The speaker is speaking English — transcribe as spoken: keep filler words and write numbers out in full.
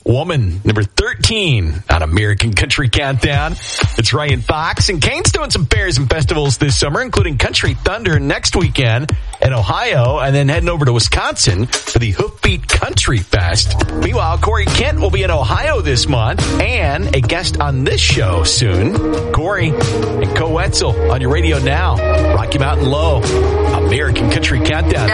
Woman, number thirteen on American Country Countdown. It's Ryan Fox, and Kane's doing some fairs and festivals this summer, including Country Thunder next weekend in Ohio, and then heading over to Wisconsin for the Hoofbeat Country Fest. Meanwhile, Corey Kent will be in Ohio this month, and a guest on this show soon. Corey and Co Wetzel on your radio now. Rocky Mountain Low, American Country Countdown.